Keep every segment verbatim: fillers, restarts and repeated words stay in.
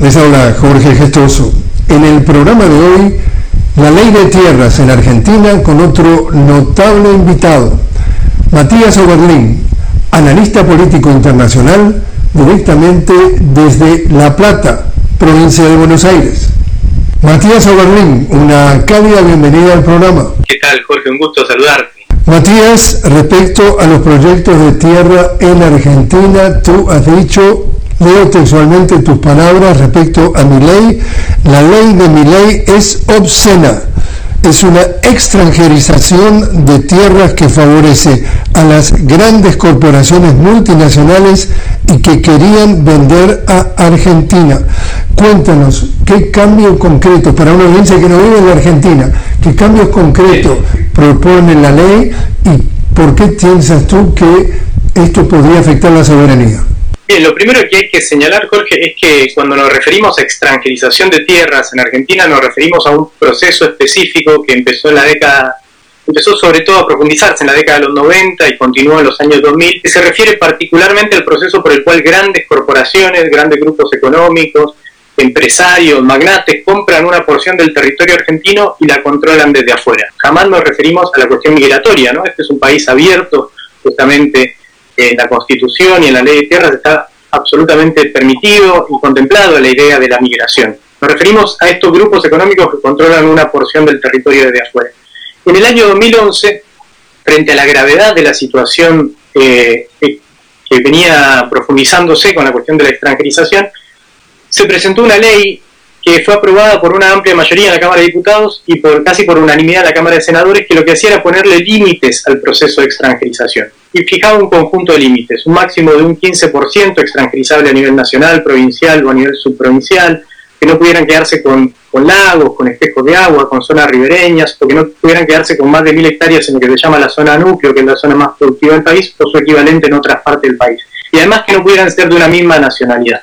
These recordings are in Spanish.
Les habla Jorge Gestoso. En el programa de hoy, la ley de tierras en Argentina con otro notable invitado, Matías Oberlin, analista político internacional, directamente desde La Plata, provincia de Buenos Aires. Matías Oberlin, una cálida bienvenida al programa. ¿Qué tal, Jorge? Un gusto saludarte. Matías, respecto a los proyectos de tierra en Argentina, tú has dicho, leo textualmente tus palabras respecto a Milei, la ley de Milei es obscena, es una extranjerización de tierras que favorece a las grandes corporaciones multinacionales y que querían vender a Argentina. Cuéntanos, ¿qué cambio concreto, para una audiencia que no vive en la Argentina, qué cambios concretos propone la ley y por qué piensas tú que esto podría afectar la soberanía? Bien, lo primero que hay que señalar, Jorge, es que cuando nos referimos a extranjerización de tierras en Argentina, nos referimos a un proceso específico que empezó en la década, empezó sobre todo a profundizarse en la década de los noventa y continuó en los años dos mil, que se refiere particularmente al proceso por el cual grandes corporaciones, grandes grupos económicos, empresarios, magnates, compran una porción del territorio argentino y la controlan desde afuera. Jamás nos referimos a la cuestión migratoria, ¿no? Este es un país abierto, justamente en la Constitución y en la Ley de Tierras está absolutamente permitido y contemplado la idea de la migración. Nos referimos a estos grupos económicos que controlan una porción del territorio desde afuera. En el año dos mil once, frente a la gravedad de la situación eh, que, que venía profundizándose con la cuestión de la extranjerización, se presentó una ley que fue aprobada por una amplia mayoría en la Cámara de Diputados y por casi por unanimidad en la Cámara de Senadores, que lo que hacía era ponerle límites al proceso de extranjerización. Y fijaba un conjunto de límites, un máximo de un quince por ciento extranjerizable a nivel nacional, provincial o a nivel subprovincial, que no pudieran quedarse con, con lagos, con espejos de agua, con zonas ribereñas, o que no pudieran quedarse con más de mil hectáreas en lo que se llama la zona núcleo, que es la zona más productiva del país, o su equivalente en otras partes del país. Y además que no pudieran ser de una misma nacionalidad.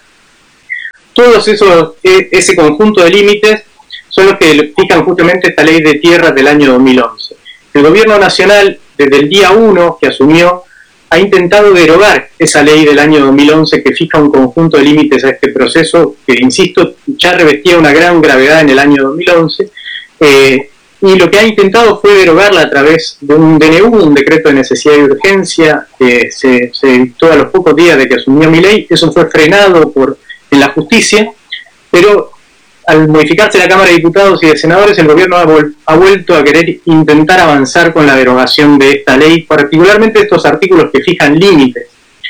Todos esos, ese conjunto de límites son los que fijan justamente esta ley de tierras del año dos mil once. El gobierno nacional, desde el día uno que asumió, ha intentado derogar esa ley del año dos mil once que fija un conjunto de límites a este proceso que, insisto, ya revestía una gran gravedad en el año dos mil once, eh, y lo que ha intentado fue derogarla a través de un D N U, un decreto de necesidad y urgencia, que se, se dictó a los pocos días de que asumió Milei. Eso fue frenado por en la justicia, pero al modificarse la Cámara de Diputados y de Senadores, el gobierno ha, vol- ha vuelto a querer intentar avanzar con la derogación de esta ley, particularmente estos artículos que fijan límites.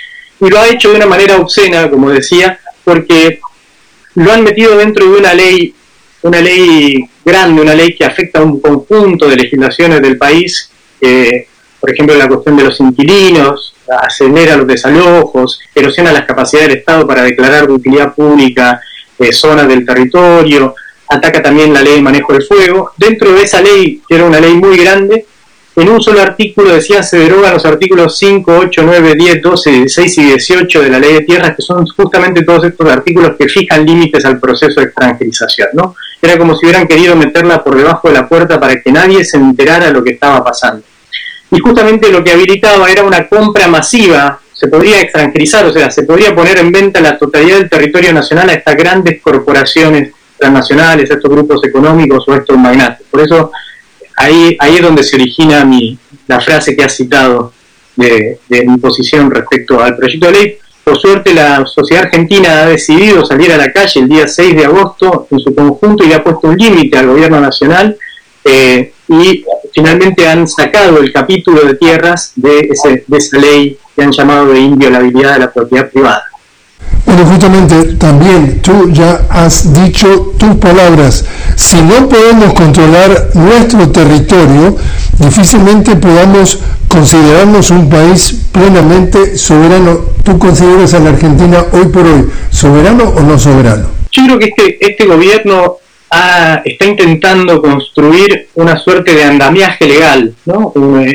Y lo ha hecho de una manera obscena, como decía, porque lo han metido dentro de una ley, una ley grande, una ley que afecta a un conjunto de legislaciones del país, eh, por ejemplo, la cuestión de los inquilinos, acelera los desalojos, erosiona las capacidades del Estado para declarar de utilidad pública eh, zonas del territorio, ataca también la ley de manejo del fuego. Dentro de esa ley, que era una ley muy grande, en un solo artículo decían se derogan los artículos cinco, ocho, nueve, diez, doce, dieciséis y dieciocho de la ley de tierras, que son justamente todos estos artículos que fijan límites al proceso de extranjerización, ¿no? Era como si hubieran querido meterla por debajo de la puerta para que nadie se enterara de lo que estaba pasando. Y justamente lo que habilitaba era una compra masiva, se podría extranjerizar, o sea, se podría poner en venta la totalidad del territorio nacional a estas grandes corporaciones transnacionales, a estos grupos económicos o a estos magnates. Por eso, ahí, ahí es donde se origina mi, la frase que has citado de, de mi posición respecto al proyecto de ley. Por suerte, la sociedad argentina ha decidido salir a la calle el día seis de agosto en su conjunto y le ha puesto un límite al gobierno nacional, eh, y finalmente han sacado el capítulo de tierras de, ese, de esa ley que han llamado de inviolabilidad de la propiedad privada. Bueno, justamente también tú ya has dicho tus palabras. Si no podemos controlar nuestro territorio, difícilmente podamos considerarnos un país plenamente soberano. ¿Tú consideras a la Argentina hoy por hoy soberano o no soberano? Yo creo que este, este gobierno ha, está intentando construir una suerte de andamiaje legal, ¿no?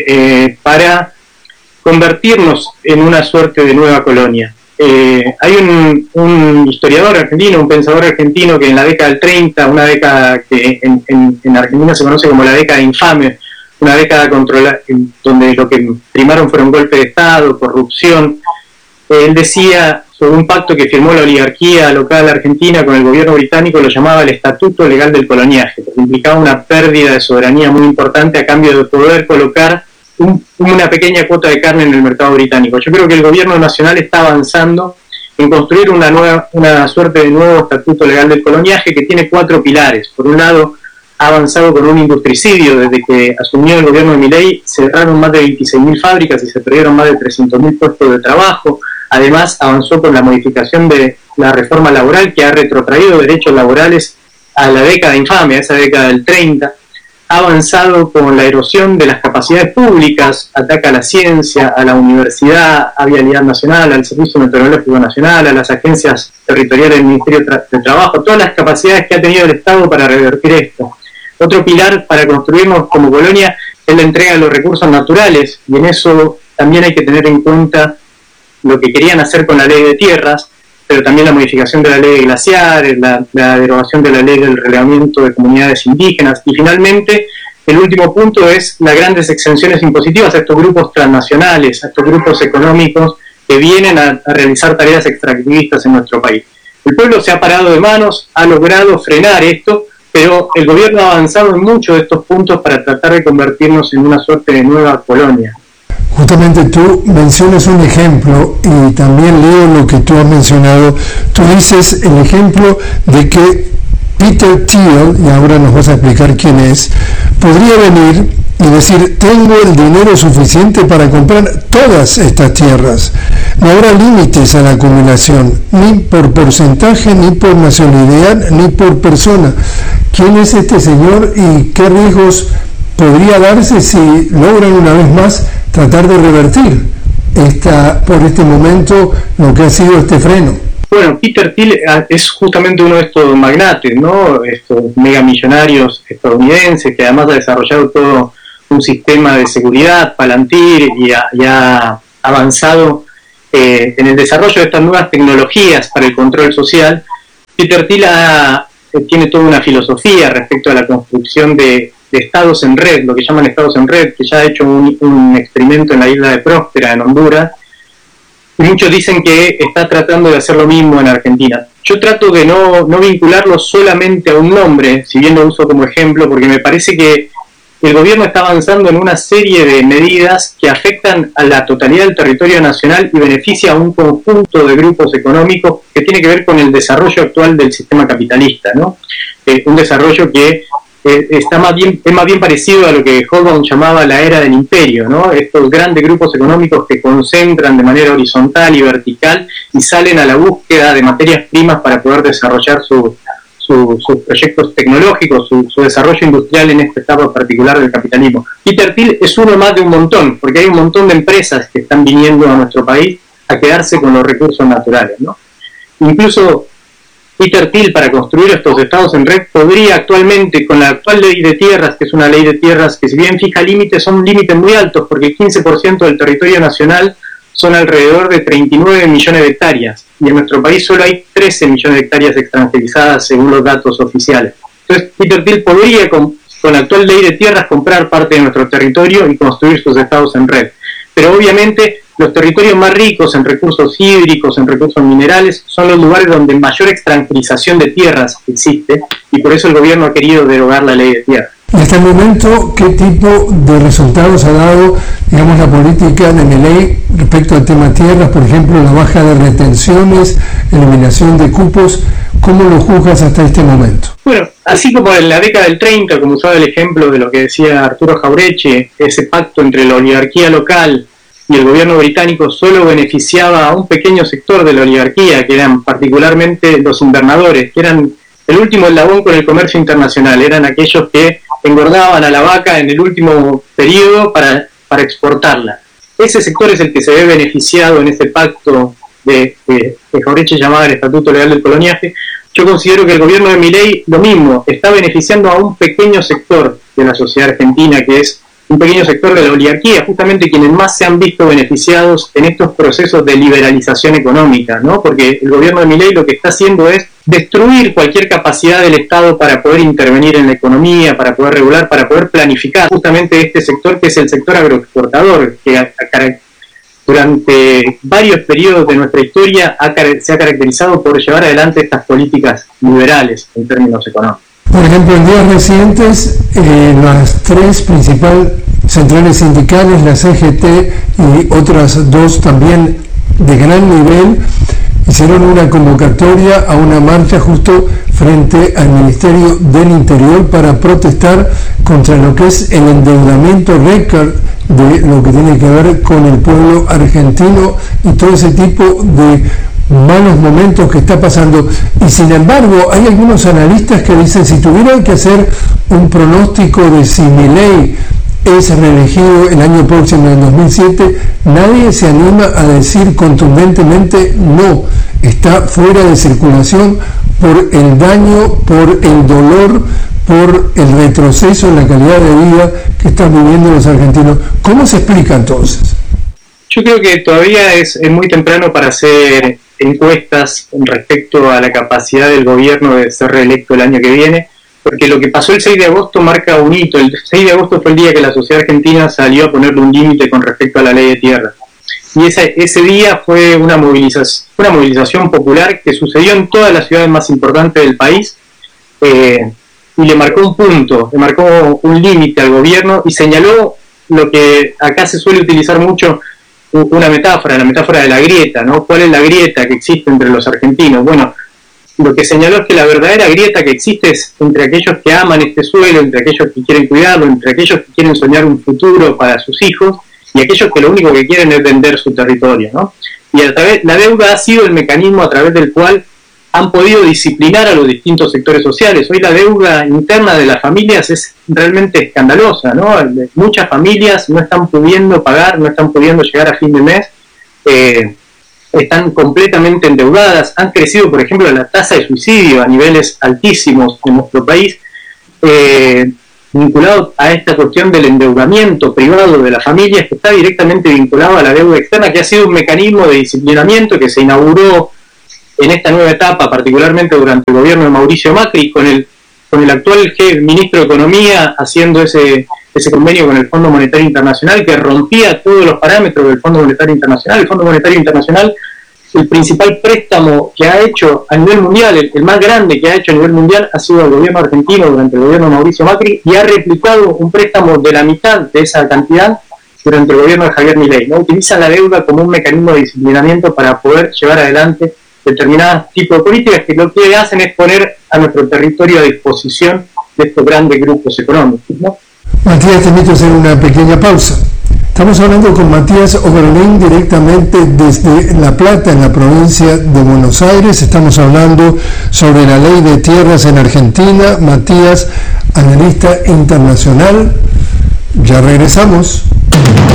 Eh, para convertirnos en una suerte de nueva colonia. Eh, hay un, un historiador argentino, un pensador argentino que en la década del treinta, una década que en, en, en Argentina se conoce como la década infame, una década controla, donde lo que primaron fueron golpe de Estado, corrupción, él decía sobre un pacto que firmó la oligarquía local argentina con el gobierno británico, lo llamaba el Estatuto Legal del Coloniaje, porque implicaba una pérdida de soberanía muy importante a cambio de poder colocar un, una pequeña cuota de carne en el mercado británico. Yo creo que el gobierno nacional está avanzando en construir una, nueva, una suerte de nuevo Estatuto Legal del Coloniaje que tiene cuatro pilares. Por un lado, ha avanzado con un industricidio. Desde que asumió el gobierno de Milei, se cerraron más de veintiséis mil fábricas y se perdieron más de trescientos mil puestos de trabajo. Además, avanzó con la modificación de la reforma laboral, que ha retrotraído derechos laborales a la década infame, a esa década del treinta. Ha avanzado con la erosión de las capacidades públicas, ataca a la ciencia, a la universidad, a Vialidad Nacional, al Servicio Meteorológico Nacional, a las agencias territoriales del Ministerio de Trabajo, todas las capacidades que ha tenido el Estado para revertir esto. Otro pilar para construirnos como colonia es la entrega de los recursos naturales, y en eso también hay que tener en cuenta lo que querían hacer con la ley de tierras, pero también la modificación de la ley de glaciares, la, la derogación de la ley del relevamiento de comunidades indígenas, y finalmente el último punto es las grandes exenciones impositivas a estos grupos transnacionales, a estos grupos económicos que vienen a, a realizar tareas extractivistas en nuestro país. El pueblo se ha parado de manos, ha logrado frenar esto, pero el gobierno ha avanzado en muchos de estos puntos para tratar de convertirnos en una suerte de nueva colonia. Justamente tú mencionas un ejemplo y también leo lo que tú has mencionado. Tú dices el ejemplo de que Peter Thiel, y ahora nos vas a explicar quién es, podría venir y decir: tengo el dinero suficiente para comprar todas estas tierras. No habrá límites a la acumulación, ni por porcentaje, ni por nacionalidad, ni por persona. ¿Quién es este señor y qué riesgos podría darse si logran una vez más tratar de revertir esta, por este momento lo que ha sido este freno? Bueno, Peter Thiel es justamente uno de estos magnates, ¿no? Estos megamillonarios estadounidenses que además ha desarrollado todo un sistema de seguridad, Palantir, y ha, y ha avanzado eh, en el desarrollo de estas nuevas tecnologías para el control social. Peter Thiel ha, tiene toda una filosofía respecto a la construcción de de estados en red, lo que llaman estados en red, que ya ha hecho un, un experimento en la isla de Próspera, en Honduras, y muchos dicen que está tratando de hacer lo mismo en Argentina. Yo trato de no, no vincularlo solamente a un nombre, si bien lo uso como ejemplo, porque me parece que el gobierno está avanzando en una serie de medidas que afectan a la totalidad del territorio nacional y beneficia a un conjunto de grupos económicos que tiene que ver con el desarrollo actual del sistema capitalista, ¿no? Eh, un desarrollo que está más bien, es más bien parecido a lo que Hobsbawm llamaba la era del imperio, ¿no? Estos grandes grupos económicos que concentran de manera horizontal y vertical y salen a la búsqueda de materias primas para poder desarrollar su, su, sus proyectos tecnológicos, su, su desarrollo industrial en esta etapa particular del capitalismo. Peter Thiel es uno más de un montón, porque hay un montón de empresas que están viniendo a nuestro país a quedarse con los recursos naturales, ¿no? Incluso Peter Thiel, para construir estos estados en red, podría actualmente, con la actual ley de tierras, que es una ley de tierras que si bien fija límites, son límites muy altos, porque el quince por ciento del territorio nacional son alrededor de treinta y nueve millones de hectáreas, y en nuestro país solo hay trece millones de hectáreas extranjerizadas según los datos oficiales. Entonces, Peter Thiel podría, con, con la actual ley de tierras, comprar parte de nuestro territorio y construir sus estados en red. Pero obviamente los territorios más ricos en recursos hídricos, en recursos minerales, son los lugares donde mayor extranjerización de tierras existe, y por eso el gobierno ha querido derogar la ley de tierras. En este momento, ¿qué tipo de resultados ha dado, digamos, la política de Milei respecto al tema tierras? Por ejemplo, la baja de retenciones, eliminación de cupos. ¿Cómo lo juzgas hasta este momento? Bueno, así como en la década del treinta, como usaba el ejemplo de lo que decía Arturo Jauretche, ese pacto entre la oligarquía local y el gobierno británico solo beneficiaba a un pequeño sector de la oligarquía, que eran particularmente los invernadores, que eran el último eslabón con el comercio internacional, eran aquellos que engordaban a la vaca en el último periodo para, para exportarla. Ese sector es el que se ve beneficiado en este pacto de, de, que Jauretche llamaba el Estatuto Legal del Coloniaje. Yo considero que el gobierno de Milei, lo mismo, está beneficiando a un pequeño sector de la sociedad argentina, que es un pequeño sector de la oligarquía, justamente quienes más se han visto beneficiados en estos procesos de liberalización económica, ¿no? Porque el gobierno de Milei lo que está haciendo es destruir cualquier capacidad del Estado para poder intervenir en la economía, para poder regular, para poder planificar justamente este sector, que es el sector agroexportador, que durante varios periodos de nuestra historia ha, se ha caracterizado por llevar adelante estas políticas liberales en términos económicos. Por ejemplo, en días recientes, eh, las tres principales centrales sindicales, la C G T y otras dos también de gran nivel, hicieron una convocatoria a una marcha justo frente al Ministerio del Interior para protestar contra lo que es el endeudamiento récord de lo que tiene que ver con el pueblo argentino y todo ese tipo de malos momentos que está pasando. Y sin embargo, hay algunos analistas que dicen, si tuvieran que hacer un pronóstico de si Milei es reelegido el año próximo, en dos mil siete, nadie se anima a decir contundentemente no, está fuera de circulación por el daño, por el dolor, por el retroceso en la calidad de vida que están viviendo los argentinos. ¿Cómo se explica entonces? Yo creo que todavía es, es muy temprano para hacer encuestas respecto a la capacidad del gobierno de ser reelecto el año que viene, porque lo que pasó el seis de agosto marca un hito. El seis de agosto fue el día que la sociedad argentina salió a ponerle un límite con respecto a la ley de tierra. Y ese, ese día fue una movilización, una movilización popular que sucedió en todas las ciudades más importantes del país, eh, y le marcó un punto, le marcó un límite al gobierno y señaló lo que acá se suele utilizar mucho, una metáfora, la metáfora de la grieta, ¿no? ¿Cuál es la grieta que existe entre los argentinos? Bueno, lo que señaló es que la verdadera grieta que existe es entre aquellos que aman este suelo, entre aquellos que quieren cuidarlo, entre aquellos que quieren soñar un futuro para sus hijos y aquellos que lo único que quieren es vender su territorio, ¿no? Y a través, la deuda ha sido el mecanismo a través del cual han podido disciplinar a los distintos sectores sociales. Hoy la deuda interna de las familias es realmente escandalosa, ¿no? Muchas familias no están pudiendo pagar, no están pudiendo llegar a fin de mes, eh, están completamente endeudadas, han crecido, por ejemplo, la tasa de suicidio a niveles altísimos en nuestro país, eh, vinculado a esta cuestión del endeudamiento privado de las familias, que está directamente vinculado a la deuda externa, que ha sido un mecanismo de disciplinamiento que se inauguró en esta nueva etapa, particularmente durante el gobierno de Mauricio Macri, con el con el actual jefe, ministro de Economía, haciendo ese, ese convenio con el Fondo Monetario Internacional que rompía todos los parámetros del Fondo Monetario Internacional. El Fondo Monetario Internacional, el principal préstamo que ha hecho a nivel mundial, el, el más grande que ha hecho a nivel mundial, ha sido el gobierno argentino durante el gobierno de Mauricio Macri, y ha replicado un préstamo de la mitad de esa cantidad durante el gobierno de Javier Milei, ¿no? Utiliza la deuda como un mecanismo de disciplinamiento para poder llevar adelante determinados tipos de políticas que lo que hacen es poner a nuestro territorio a disposición de estos grandes grupos económicos, ¿no? Matías, te invito a hacer una pequeña pausa. Estamos hablando con Matías Oberlin directamente desde La Plata, en la provincia de Buenos Aires. Estamos hablando sobre la ley de tierras en Argentina. Matías, analista internacional. Ya regresamos.